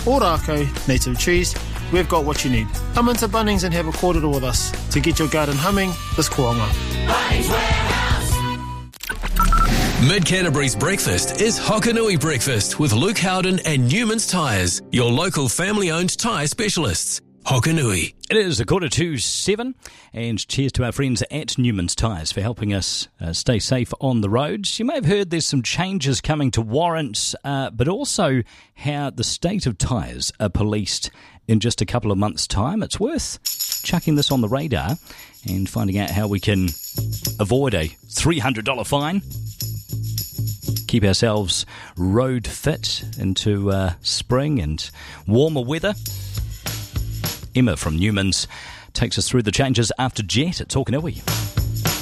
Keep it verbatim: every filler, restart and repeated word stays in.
Ōrākau native cheese, we've got what you need. Come into Bunnings and have a kōrero with us to get your garden humming this koanga. Bunnings Warehouse. Mid-Canterbury's breakfast is Hokanui Breakfast with Luke Howden and Newman's Tyres, your local family-owned tyre specialists. Hokanui. It is a quarter to seven, and cheers to our friends at Newman's Tyres for helping us uh, stay safe on the roads. You may have heard there's some changes coming to warrants, uh, but also how the state of tyres are policed in just a couple of months' time. It's worth chucking this on the radar and finding out how we can avoid a three hundred dollars fine. Keep ourselves road fit into uh, spring and warmer weather. Emma from Newman's takes us through the changes after Jet at Tokanui.